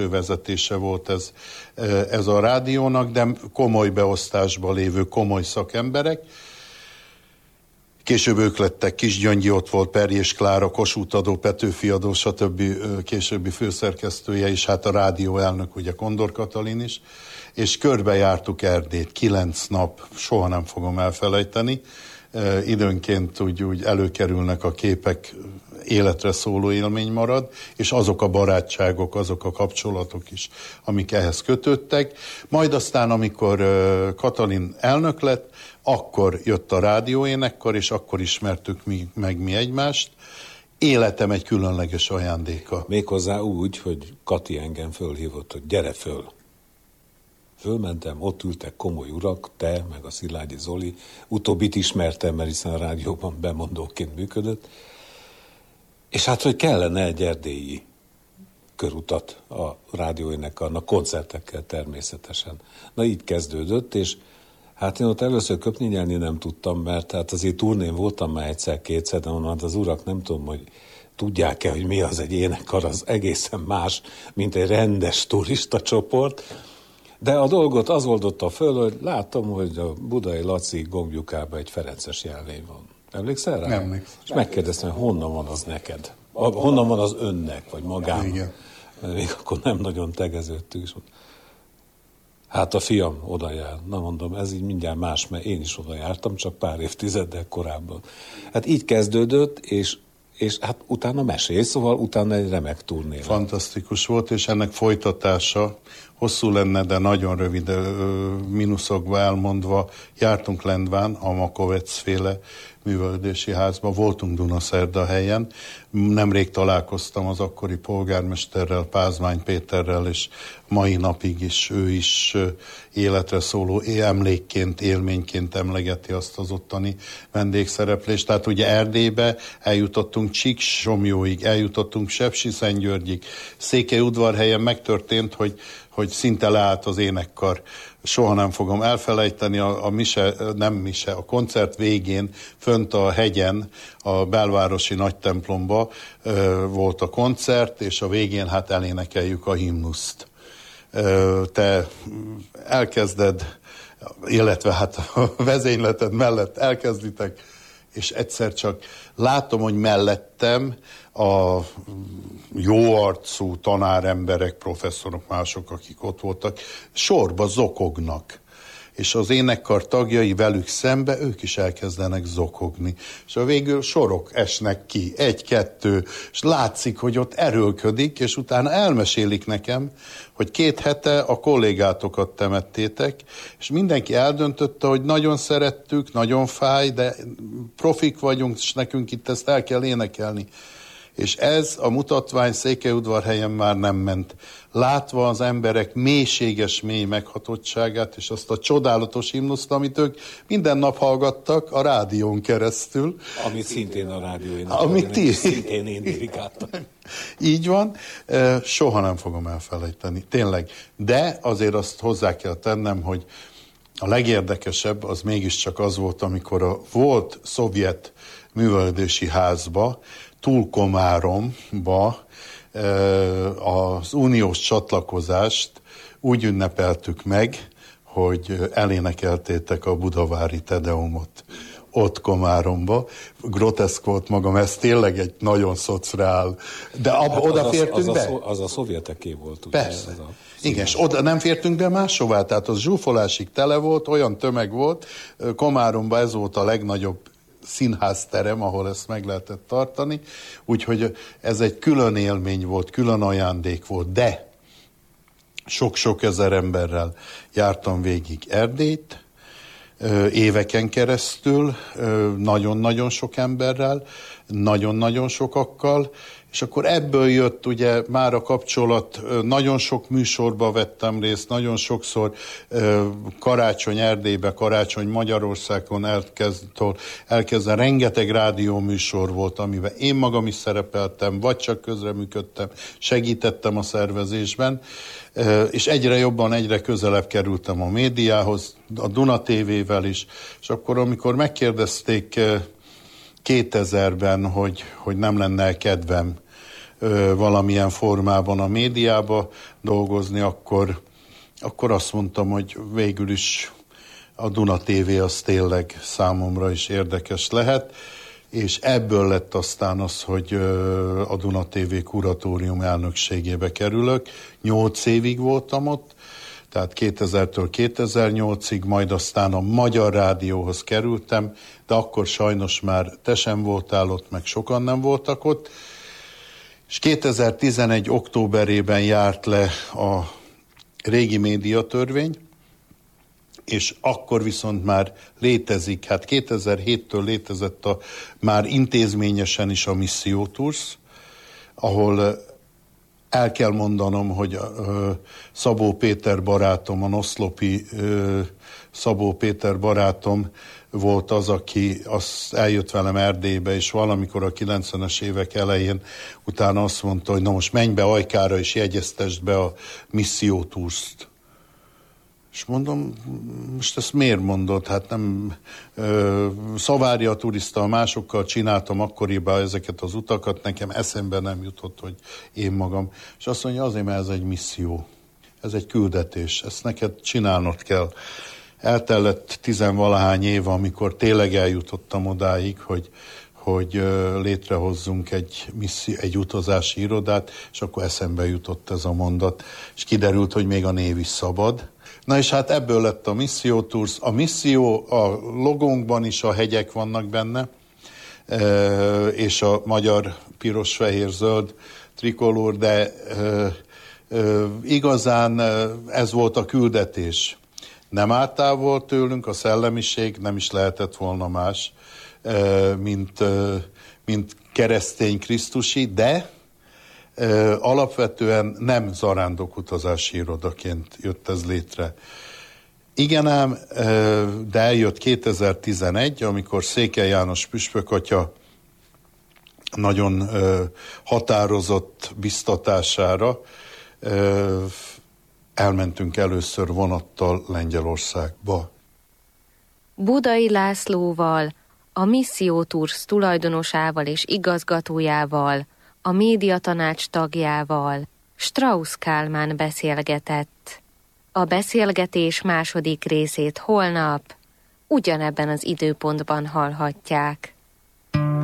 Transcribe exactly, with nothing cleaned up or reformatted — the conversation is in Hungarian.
belső vezetése volt ez, ez a rádiónak, de komoly beosztásban lévő komoly szakemberek. Később ők lettek, Kis Gyöngyi ott volt, Perjés Klára, Kossuth Adó, Petőfi Adó, stb. Későbbi főszerkesztője is, hát a rádió elnök, ugye Kondor Katalin is, és körbejártuk Erdélyt, kilenc nap, soha nem fogom elfelejteni. Időnként úgy, úgy előkerülnek a képek, életre szóló élmény marad, és azok a barátságok, azok a kapcsolatok is, amik ehhez kötődtek. Majd aztán, amikor Katalin elnök lett, akkor jött a rádióénekkar, és akkor ismertük mi, meg mi egymást. Életem egy különleges ajándéka. Méghozzá úgy, hogy Kati engem fölhívott, hogy gyere föl. Fölmentem, ott ültek komoly urak, te, meg a Szilágyi Zoli. Utóbbit ismertem, mert hiszen a rádióban bemondóként működött. És hát, hogy kellene egy erdélyi körutat a rádióénekkarnak, koncertekkel természetesen. Na így kezdődött, és hát én ott először köpni nyelni nem tudtam, mert hát azért turnén voltam már egyszer-kétszer, de mondom, hát az urak nem tudom, hogy tudják-e, hogy mi az egy énekkar, az egészen más, mint egy rendes turista csoport. De a dolgot az oldotta föl, hogy látom, hogy a Budai Laci gombjukában egy ferences jelvény van. Emlékszel rá? Nem. És megkérdeztem, hogy honnan van az neked? A, honnan van az önnek, vagy magának? Igen. Mert még akkor nem nagyon tegeződtünk. Hát a fiam oda jár. Na mondom, ez így mindjárt más, mert én is oda jártam, csak pár évtizeddel korábban. Hát így kezdődött, és, és hát utána mesélj, szóval utána egy remek turné. Fantasztikus volt, és ennek folytatása hosszú lenne, de nagyon rövid ö, mínuszokba elmondva. Jártunk Lendván, a Makovec féle művelődési házba, voltunk Dunaszerdahelyen. Nemrég találkoztam az akkori polgármesterrel, Pázmány Péterrel, és mai napig is ő is életre szóló emlékként, élményként emlegeti azt az ottani vendégszereplést. Tehát ugye Erdélybe eljutottunk Csík-Somjóig, eljutottunk Sepsiszentgyörgyig. Székelyudvarhelyen megtörtént, hogy hogy szinte leállt az énekkar. Soha nem fogom elfelejteni, a, a mise, nem mise, a koncert végén fönt a hegyen, a belvárosi nagy templomba ö, volt a koncert, és a végén hát elénekeljük a himnuszt. Ö, te elkezded, illetve hát a vezényleted mellett elkezditek, és egyszer csak látom, hogy mellettem a jó arcú tanáremberek, professzorok, mások, akik ott voltak, sorba zokognak. És az énekkar tagjai velük szembe, ők is elkezdenek zokogni. És a végül sorok esnek ki, egy-kettő, és látszik, hogy ott erőlködik, és utána elmesélik nekem, hogy két hete a kollégátokat temettétek, és mindenki eldöntötte, hogy nagyon szerettük, nagyon fáj, de profik vagyunk, és nekünk itt ezt el kell énekelni. És ez a mutatvány Székelyudvarhelyen már nem ment. Látva az emberek mélységes mély meghatottságát, és azt a csodálatos himnuszt, amit ők minden nap hallgattak a rádión keresztül. Amit szintén a rádióin, amit ti... szintén én dirigáltam. Így van, soha nem fogom elfelejteni, tényleg. De azért azt hozzá kell tennem, hogy a legérdekesebb az mégiscsak az volt, amikor a volt szovjet művelődési házba, Túlkomáromba az uniós csatlakozást úgy ünnepeltük meg, hogy elénekeltétek a budavári Tedeumot ott Komáromba. Groteszk volt magam, ez tényleg egy nagyon szociál. De abba hát odafértünk az be? A, az a szovjeteké volt. Ugye? Persze. Ez a igen, és oda nem fértünk be máshová, tehát az zsúfolásig tele volt, olyan tömeg volt. Komáromba ez volt a legnagyobb színházterem, ahol ezt meg lehetett tartani, úgyhogy ez egy külön élmény volt, külön ajándék volt, de sok-sok ezer emberrel jártam végig Erdélyt, éveken keresztül, nagyon-nagyon sok emberrel, nagyon-nagyon sokakkal, és akkor ebből jött ugye már a kapcsolat, nagyon sok műsorba vettem részt, nagyon sokszor Karácsony Erdélybe, Karácsony Magyarországon elkezdtől, elkezdve rengeteg rádióműsor volt, amiben én magam is szerepeltem, vagy csak közreműködtem, segítettem a szervezésben, és egyre jobban, egyre közelebb kerültem a médiához, a Duna té vével is, és akkor amikor megkérdezték kétezerben, hogy, hogy nem lenne kedvem valamilyen formában a médiába dolgozni, akkor, akkor azt mondtam, hogy végül is a Duna té vé az tényleg számomra is érdekes lehet, és ebből lett aztán az, hogy a Duna té vé kuratórium elnökségébe kerülök. Nyolc évig voltam ott, tehát kétezertől kétezer-nyolcig, majd aztán a Magyar Rádióhoz kerültem, de akkor sajnos már te sem voltál ott, meg sokan nem voltak ott, és kétezer-tizenegy októberében járt le a régi médiatörvény, és akkor viszont már létezik, hát kétezer-héttől létezett a, már intézményesen is a Misszió Tours, ahol el kell mondanom, hogy uh, Szabó Péter barátom, a noszlopi uh, Szabó Péter barátom volt az, aki az eljött velem Erdélybe, és valamikor a kilencvenes évek elején utána azt mondta, hogy na most menj be Ajkára, és jegyeztesd be a Misszió Tours-t. És mondom, most ezt miért mondod? Hát nem ö, Szavárja a turista, másokkal csináltam akkoriban ezeket az utakat, nekem eszembe nem jutott, hogy én magam. És azt mondja, azért, mert ez egy misszió, ez egy küldetés, ezt neked csinálnod kell. Eltellett tizenvalahány év, amikor tényleg eljutottam odáig, hogy, hogy ö, létrehozzunk egy, misszió, egy utazási irodát, és akkor eszembe jutott ez a mondat, és kiderült, hogy még a név is szabad. Na és hát ebből lett a Misszió Tours. A misszió, a logónkban is a hegyek vannak benne, és a magyar piros-fehér-zöld trikolór, de igazán ez volt a küldetés. Nem áll távol tőlünk a szellemiség, nem is lehetett volna más, mint, mint keresztény krisztusi, de Uh, alapvetően nem zarándokutazási irodaként jött ez létre. Igen ám, uh, de eljött kétezer-tizenegy, amikor Székely János püspök atya nagyon uh, határozott biztatására uh, elmentünk először vonattal Lengyelországba. Budai Lászlóval, a Misszió Tours tulajdonosával és igazgatójával, a médiatanács tagjával, Strauss Kálmán beszélgetett. A beszélgetés második részét holnap ugyanebben az időpontban hallhatják.